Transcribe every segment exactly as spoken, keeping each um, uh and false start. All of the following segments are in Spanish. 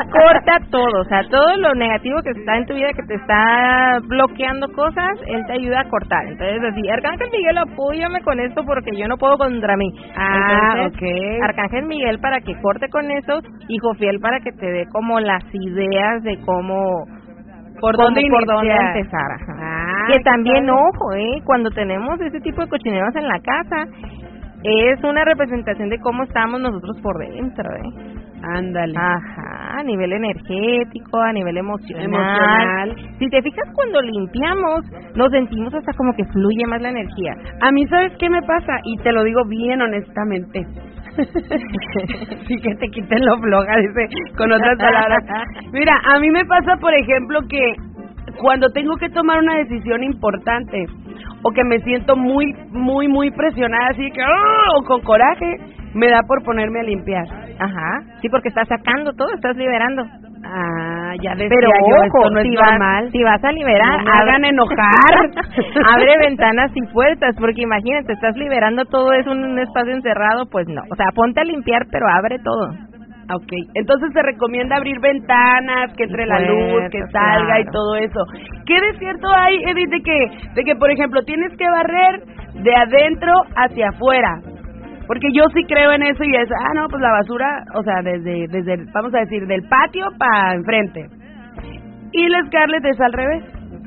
corta todo, o sea, todo lo negativo que está en tu vida, que te está bloqueando cosas, él te ayuda a cortar. Entonces, así, Arcángel Miguel, apóyame con esto porque yo no puedo contra mí. Ah, Entonces, okay. Arcángel Miguel para que corte con eso y Jofiel para que te dé como las ideas de cómo... ¿Por cómo, dónde, por dónde empezar. Ajá. Ah, que también, padre. ojo, eh, cuando tenemos ese tipo de cochineros en la casa, es una representación de cómo estamos nosotros por dentro, ¿eh? Ándale. Ajá, a nivel energético, a nivel emocional. Emocional. Si te fijas, cuando limpiamos, nos sentimos hasta como que fluye más la energía. A mí, ¿sabes qué me pasa? Y te lo digo bien honestamente. Sí, que te quiten lo floja, dice, con otras palabras. Mira, a mí me pasa, por ejemplo, que cuando tengo que tomar una decisión importante o que me siento muy, muy, muy presionada, así que, ¡oh!, o con coraje, me da por ponerme a limpiar. Ajá, sí, porque estás sacando todo, estás liberando. Ah, ya decía Pero yo, ojo, esto no es si vas, normal. si vas a liberar, No me hagan enojar. Abre ventanas y puertas, porque imagínate, estás liberando todo eso en un espacio encerrado, pues no. O sea, ponte a limpiar, pero abre todo. Ok, entonces se recomienda abrir ventanas, que entre la luz, que salga, claro, y todo eso. ¿Qué de cierto hay, Edith, de que, de que, por ejemplo, tienes que barrer de adentro hacia afuera? Porque yo sí creo en eso y es, ah, no, pues la basura, o sea, desde, desde vamos a decir, del patio para enfrente. Y la Scarlett es al revés.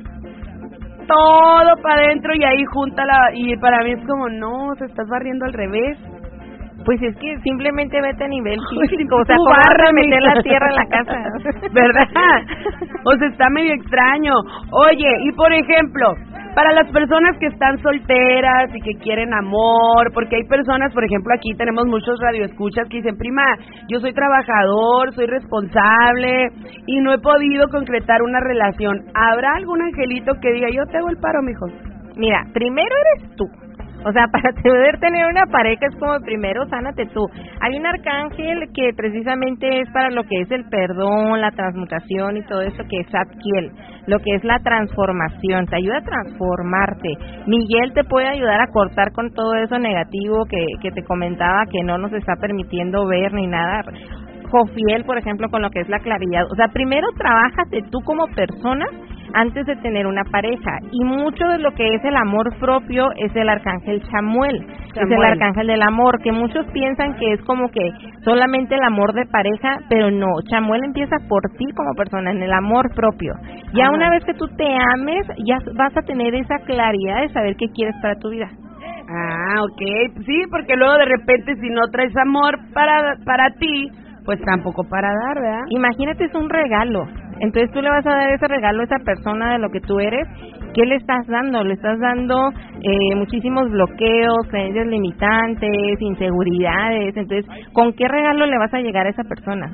Todo para adentro y ahí junta la... Y para mí es como, no, se estás barriendo al revés. Pues es que simplemente vete a nivel físico, Uy, o sea, tú ¿cómo vas barra, a meter mija? la tierra en la casa? ¿Verdad? O sea, está medio extraño. Oye, y por ejemplo, para las personas que están solteras y que quieren amor, porque hay personas, por ejemplo, aquí tenemos muchos radioescuchas que dicen, prima, yo soy trabajador, soy responsable y no he podido concretar una relación. ¿Habrá algún angelito que diga, yo te hago el paro, mijo? Mira, primero eres tú. O sea, para poder tener una pareja es como primero sánate tú. Hay un arcángel que precisamente es para lo que es el perdón, la transmutación y todo eso, que es Zadkiel, lo que es la transformación, te ayuda a transformarte. Miguel te puede ayudar a cortar con todo eso negativo que, que te comentaba, que no nos está permitiendo ver ni nada. Jofiel, por ejemplo, con lo que es la claridad. O sea, primero trabájate tú como persona antes de tener una pareja, y mucho de lo que es el amor propio es el arcángel Chamuel, Chamuel, es el arcángel del amor, que muchos piensan que es como que solamente el amor de pareja, pero no, Chamuel empieza por ti como persona, en el amor propio. Ya Ajá. Una vez que tú te ames, ya vas a tener esa claridad de saber qué quieres para tu vida. Ah, ok, sí, porque luego de repente si no traes amor para para ti, pues tampoco para dar, ¿verdad? Imagínate, es un regalo. Entonces tú le vas a dar ese regalo a esa persona de lo que tú eres. ¿Qué le estás dando? Le estás dando eh, muchísimos bloqueos, creencias limitantes, inseguridades. Entonces, ¿con qué regalo le vas a llegar a esa persona?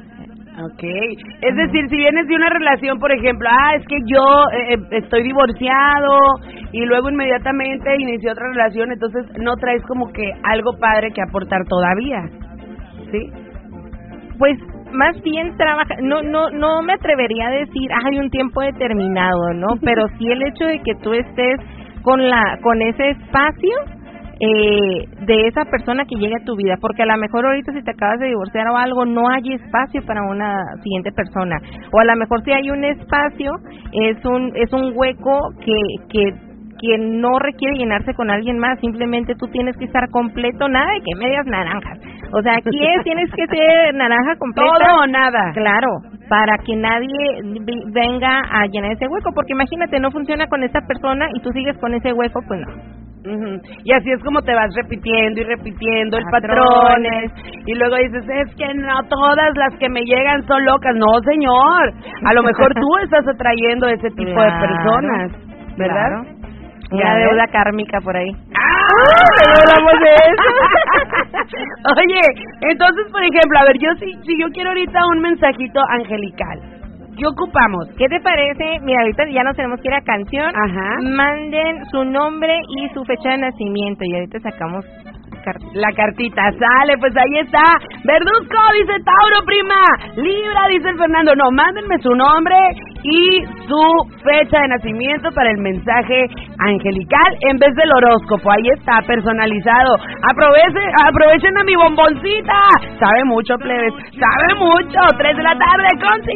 Okay, es uh-huh. decir, si vienes de una relación, por ejemplo, ah, es que yo eh, estoy divorciado y luego inmediatamente inicié otra relación, entonces no traes como que algo padre que aportar todavía, ¿sí? Pues más bien trabaja, no no no me atrevería a decir hay un tiempo determinado, ¿no? Pero sí el hecho de que tú estés con la con ese espacio eh, de esa persona que llegue a tu vida, porque a lo mejor ahorita si te acabas de divorciar o algo no hay espacio para una siguiente persona, o a lo mejor si hay un espacio es un es un hueco que que que no requiere llenarse con alguien más, simplemente tú tienes que estar completo, nada de que medias naranjas. O sea, aquí es, tienes que ser naranja completa. Todo o nada. Claro, para que nadie venga a llenar ese hueco, porque imagínate, no funciona con esta persona y tú sigues con ese hueco, pues no. Uh-huh. Y así es como te vas repitiendo y repitiendo el patrones, patrones, y luego dices, es que no todas las que me llegan son locas. No, señor, a lo mejor tú estás atrayendo ese tipo claro, de personas, ¿verdad? Claro. Una deuda kármica por ahí. ¡Ah! ¿No hablamos de eso? Oye, entonces, por ejemplo, a ver, yo si, si yo quiero ahorita un mensajito angelical, ¿qué ocupamos? ¿Qué te parece? Mira, ahorita ya nos tenemos que ir a canción. Ajá. Manden su nombre y su fecha de nacimiento y ahorita sacamos la cartita. Sale, pues ahí está. Verduzco, dice Tauro, prima. Libra, dice el Fernando. No, mándenme su nombre y su fecha de nacimiento para el mensaje angelical en vez del horóscopo. Ahí está, personalizado. Aprovechen, aprovechen a mi bomboncita. Sabe mucho, plebes. Sabe mucho. Tres de la tarde con